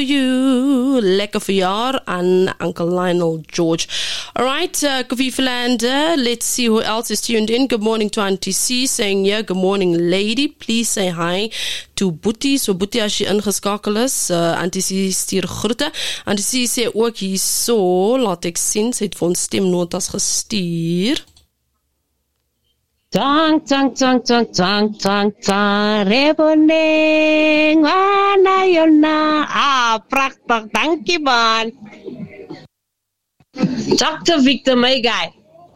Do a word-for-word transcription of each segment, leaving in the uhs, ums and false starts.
you. Lekker verjaar aan Uncle Lionel George. All right, uh, Kofifeland, uh, let's see who else is tuned in. Good morning to Auntie C, saying, yeah, good morning, lady. Please say hi to Boetie. So Boetie, as jy ingeskakel is, uh, Auntie C stuur groete. Auntie C sê ook hier so, laat ek sien, sy het vir ons stemnotas gestuur. Tang, tang, tang, tang, tang, tang, tang, Reboneng, wana yona. Ah, prachtig, dankie man. Doctor Victor, my guy.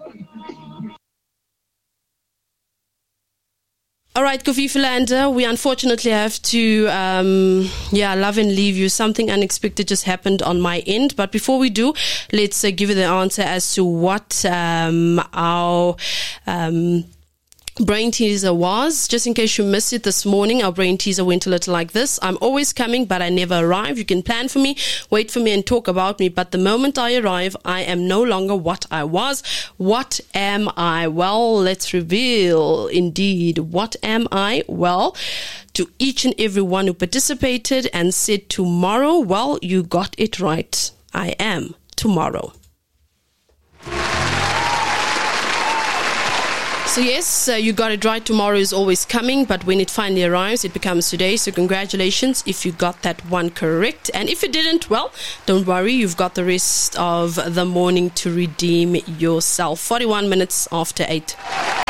All right, Kofifeland, we unfortunately have to, um, yeah, love and leave you. Something unexpected just happened on my end. But before we do, let's uh, give you the answer as to what um, our um, brain teaser was. Just in case you missed it this morning, our brain teaser went a little like this. I'm always coming, but I never arrive. You can plan for me, wait for me, and talk about me. But the moment I arrive, I am no longer what I was. What am I? Well, let's reveal indeed. What am I? Well, to each and every one who participated and said tomorrow, well, you got it right. I am tomorrow. So yes, uh, you got it right. Tomorrow is always coming, but when it finally arrives, it becomes today. So congratulations if you got that one correct. And if you didn't, well, don't worry. You've got the rest of the morning to redeem yourself. forty-one minutes after eight.